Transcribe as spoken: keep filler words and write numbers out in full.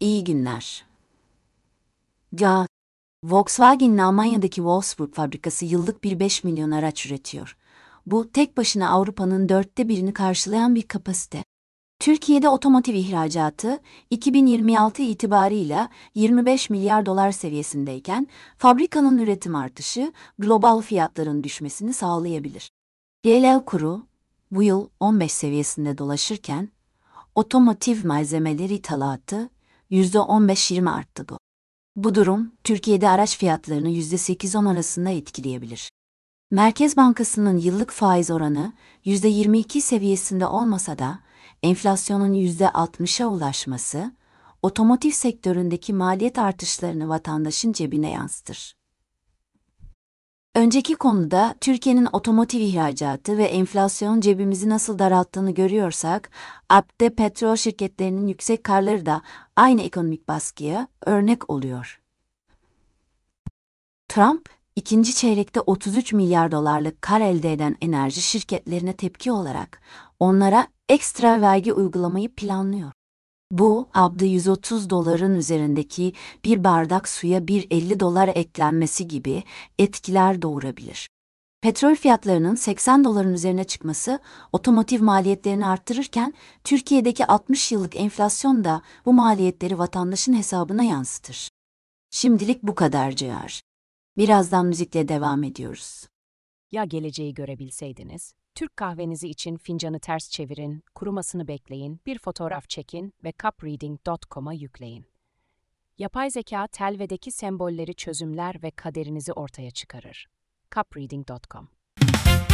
İyi günler. Ya, Volkswagen'in Almanya'daki Wolfsburg fabrikası yıllık bir beş milyon araç üretiyor. Bu tek başına Avrupa'nın dörtte birini karşılayan bir kapasite. Türkiye'de otomotiv ihracatı iki bin yirmi altı itibarıyla yirmi beş milyar dolar seviyesindeyken fabrikanın üretim artışı global fiyatların düşmesini sağlayabilir. G L kuru bu yıl on beş seviyesinde dolaşırken otomotiv malzemeleri ithalatı yüzde on beş yirmi arttı bu. Bu durum, Türkiye'de araç fiyatlarını yüzde sekiz on arasında etkileyebilir. Merkez Bankası'nın yıllık faiz oranı yüzde yirmi iki seviyesinde olmasa da, enflasyonun yüzde altmışa ulaşması, otomotiv sektöründeki maliyet artışlarını vatandaşın cebine yansıtır. Önceki konuda Türkiye'nin otomotiv ihracatı ve enflasyon cebimizi nasıl daralttığını görüyorsak, A B D petrol şirketlerinin yüksek karları da aynı ekonomik baskıya örnek oluyor. Trump, ikinci çeyrekte otuz üç milyar dolarlık kar elde eden enerji şirketlerine tepki olarak onlara ekstra vergi uygulamayı planlıyor. Bu, A B D yüz otuz doların üzerindeki bir bardak suya bir elli dolar eklenmesi gibi etkiler doğurabilir. Petrol fiyatlarının seksen doların üzerine çıkması otomotiv maliyetlerini arttırırken Türkiye'deki altmış yıllık enflasyon da bu maliyetleri vatandaşın hesabına yansıtır. Şimdilik bu kadar Cihar. Birazdan müzikle devam ediyoruz. Ya geleceği görebilseydiniz? Türk kahvenizi için fincanı ters çevirin, kurumasını bekleyin, bir fotoğraf çekin ve cup reading nokta com'a yükleyin. Yapay zeka telvedeki sembolleri çözümler ve kaderinizi ortaya çıkarır. cup reading nokta com